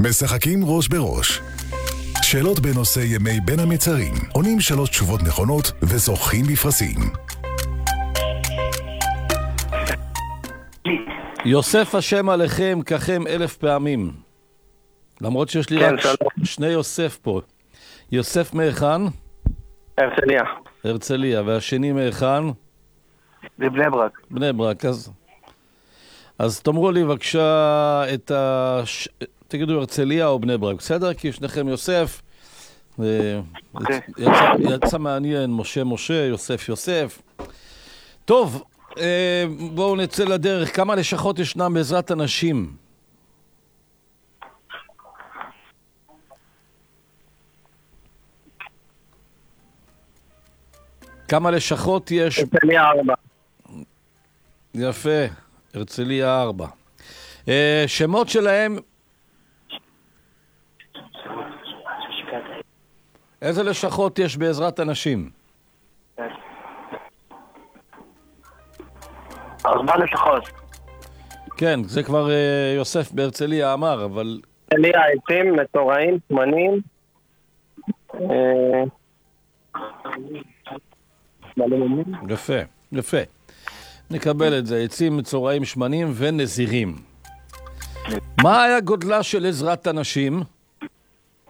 משחקים ראש בראש. שאלות בנושא ימי בין המצרים. עונים 3 תשובות נכונות וזוכים בפרסים. יוסף השם עליכם ככם 1000 פעמים. למרות שיש לי רק שני יוסף פה. יוסף מהיכן? הרצליה. הרצליה. והשני מהיכן? בבני ברק. בני ברק. אז תאמרו לי בבקשה תגידו הרצליה או בני ברק, בסדר? כי שניכם יוסף. יצא מעניין, משה, יוסף. טוב, בואו נצא לדרך. כמה לשכות ישנם בעזרת הנשים? כמה לשכות יש? הרצליה 4. יפה, הרצליה 4. שמות שלהם? איזה לשכות יש בעזרת הנשים? 4 לשכות. כן, זה כבר יוסף בהרצליה אמר, אבל... הרצליה, עצים, מצורעים, שמנים. יפה. נקבל את זה, עצים, מצורעים, שמנים ונזירים. מה היה גודלה של עזרת הנשים?